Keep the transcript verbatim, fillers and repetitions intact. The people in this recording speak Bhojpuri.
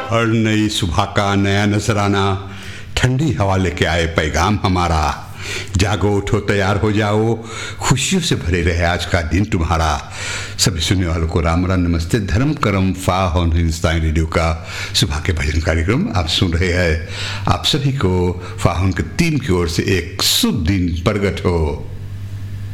और नई सुबह का नया नजराना, ठंडी हवा लेके आए पैगाम हमारा। जागो उठो तैयार हो जाओ, खुशियों से भरे रहे आज का दिन तुम्हारा। सभी सुनने वालों को राम राम नमस्ते। धर्म करम फा ऑन हिंदुस्तान रेडियो का सुबह के भजन कार्यक्रम आप सुन रहे हैं। आप सभी को फाहुन की टीम की ओर से एक शुभ दिन प्रगट हो।